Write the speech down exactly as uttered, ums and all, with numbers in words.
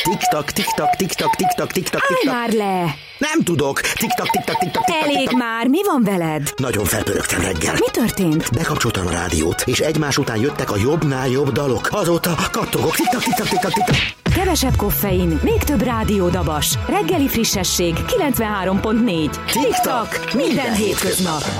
Tik-tak, tik-tak, tik-tak, tik-tak, tik-tak, Állj tik-tak. már le! Nem tudok. Tik-tak, tik-tak, tik-tak, tik-tak. Elég tik-tak. már, mi van veled? Nagyon felpörögtem reggel. Mi történt? Bekapcsoltam a rádiót, és egymás után jöttek a jobbnál jobb dalok. Azóta kattogok. Tik-tak, tik-tak, tik-tak, tik-tak. Kevesebb koffein, még több rádiódabas. Reggeli frissesség, kilencvenhárom pont négy. Tik-tak, Minden hétköznap.